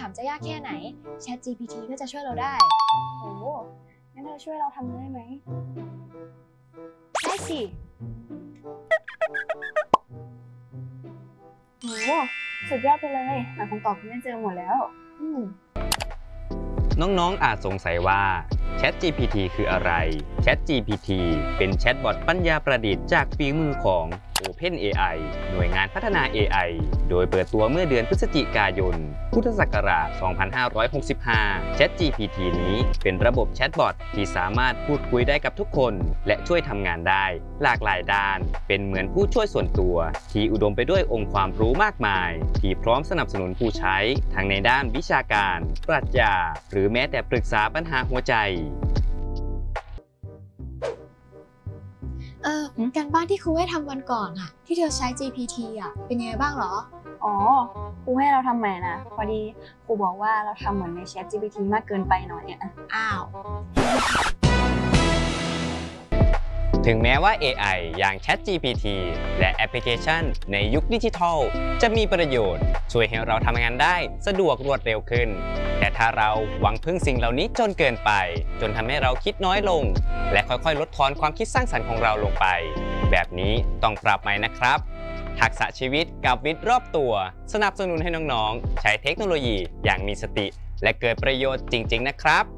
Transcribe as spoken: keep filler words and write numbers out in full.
ามจะยากแค่ไหน Chat จี พี ที ก็จะช่วยเราได้โอ้งั้นเธอช่วยเราทำได้ไหมได้สิโอ้สุดยอดไปเลยหาคำตอบไม่เจอหมดแล้วอืมน้องๆอาจสงสัยว่า Chat จี พี ที คืออะไร Chat จี พี ที เป็นแชทบอทปัญญาประดิษฐ์จากฝีมือของ OpenAI หน่วยงานพัฒนา เอ ไอ โดยเปิดตัวเมื่อเดือนพฤศจิกายน พุทธศักราช สองพันห้าร้อยหกสิบห้า Chat จี พี ที นี้เป็นระบบแชทบอทที่สามารถพูดคุยได้กับทุกคนและช่วยทำงานได้หลากหลายด้าน เป็นเหมือนผู้ช่วยส่วนตัวที่อุดมไปด้วยองค์ความรู้มากมายที่พร้อมสนับสนุนผู้ใช้ทั้งในด้านวิชาการ ปรัชญาหรือแม้แต่ปรึกษาปัญหาหัวใจเออการบ้านที่ครูให้ทำวันก่อนอะที่เธอใช้ จี พี ที อะเป็นยังไงบ้างเหรออ๋อครูให้เราทำใหม่นะพอดีครูบอกว่าเราทำเหมือนใน Chat จี พี ที มากเกินไปหน่อยอ่ะอ้าวถึงแม้ว่า เอ ไอ อย่าง Chat จี พี ที และแอปพลิเคชันในยุคดิจิทัลจะมีประโยชน์ช่วยให้เราทำงานได้สะดวกรวดเร็วขึ้นแต่ถ้าเราหวังพึ่งสิ่งเหล่านี้จนเกินไปจนทำให้เราคิดน้อยลงและค่อยๆลดทอนความคิดสร้างสรรค์ของเราลงไปแบบนี้ต้องปรับใหม่นะครับทักษะชีวิตกับวิทย์รอบตัวสนับสนุนให้น้องๆใช้เทคโนโลยีอย่างมีสติและเกิดประโยชน์จริงๆนะครับ